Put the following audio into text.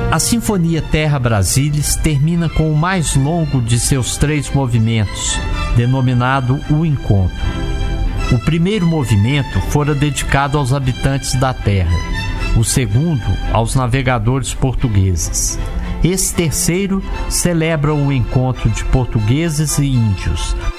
A Sinfonia Terra Brasilis termina com o mais longo de seus 3 movimentos, denominado O Encontro. O primeiro movimento fora dedicado aos habitantes da Terra, o segundo aos navegadores portugueses. Esse terceiro celebra o encontro de portugueses e índios,